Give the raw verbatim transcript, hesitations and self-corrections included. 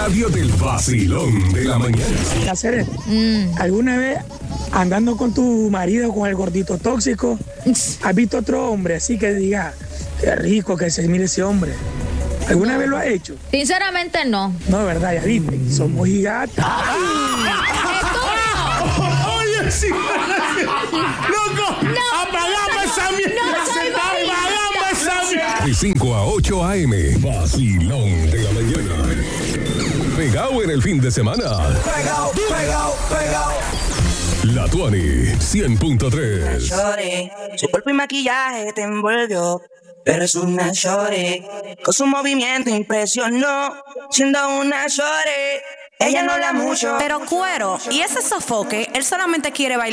radio del vacilón de la mañana. Hacer esto. Mm. ¿Alguna vez andando con tu marido, con el gordito tóxico, has visto otro hombre así que diga, qué rico que se mire ese hombre? ¿Alguna no. vez lo has hecho? Sinceramente no. No, verdad, ya viste, somos gigantes. Oye, sí. Loco, no, apagame esa mierda. Apagame esa mierda. De cinco a ocho a eme, vacilón de la mañana. Pegado en el fin de semana. Pegado, pegado, pegado. La Tuani cien punto tres. Shorty, su cuerpo y maquillaje te envolvió, pero es una shorty. Con su movimiento impresionó, siendo una shorty. Ella no habla mucho, pero cuero, y ese sofoque, él solamente quiere bailar.